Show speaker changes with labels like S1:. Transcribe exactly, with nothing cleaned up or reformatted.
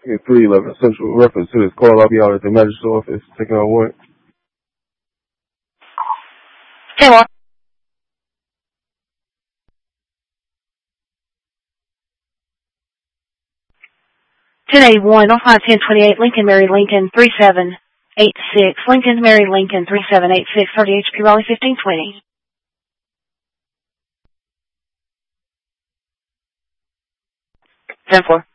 S1: Okay, three eleven Central. Reference to this call, I'll be out at the magistrate's office taking out warrant.
S2: Hey, Mark. ten eighty-one, oh five ten twenty-eight, Lincoln, Mary Lincoln, three seven eight six, Lincoln, Mary Lincoln, three seven eight six, thirty H P Raleigh, fifteen twenty. ten four.